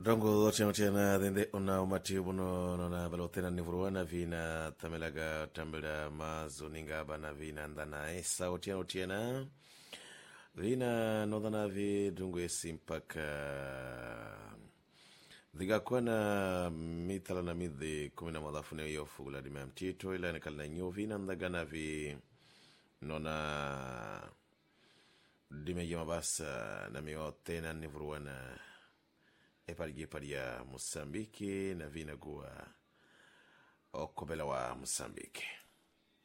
Rongo tena dende ona umati buno na balotena nivuruana vina tamelaga tambela mazo ningaba na vina ndana esa otiena vina nodana vi dungu esimpaka dhigakwana mitala na midhi kumina madhafune iyo fugula dima mtito ila nikalina nyovina ndagana vi nona dime yamabasa na miotena nivuruana eparia Mosambiki na vina gua okobela wa Mosambiki.